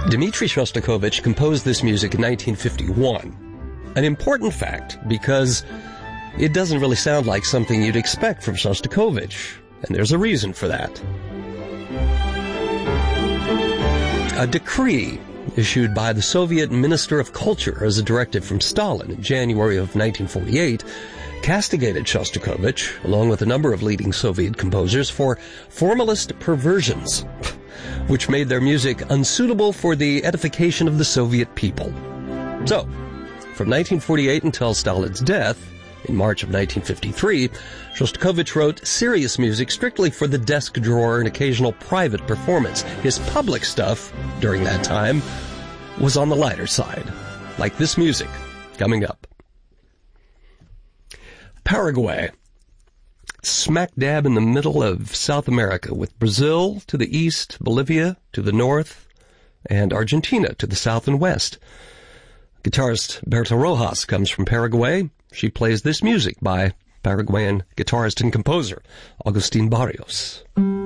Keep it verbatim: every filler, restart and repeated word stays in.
Dmitri Shostakovich composed this music in nineteen fifty-one. An important fact, because it doesn't really sound like something you'd expect from Shostakovich, and there's a reason for that. A decree issued by the Soviet Minister of Culture as a directive from Stalin in January of nineteen forty-eight castigated Shostakovich, along with a number of leading Soviet composers, for formalist perversions, which made their music unsuitable for the edification of the Soviet people. So, from nineteen forty-eight until Stalin's death, in March of nineteen fifty-three, Shostakovich wrote serious music strictly for the desk drawer and occasional private performance. His public stuff, during that time, was on the lighter side, like this music, coming up. Paraguay, smack dab in the middle of South America, with Brazil to the east, Bolivia to the north, and Argentina to the south and west. Guitarist Berta Rojas comes from Paraguay. She plays this music by Paraguayan guitarist and composer Agustin Barrios.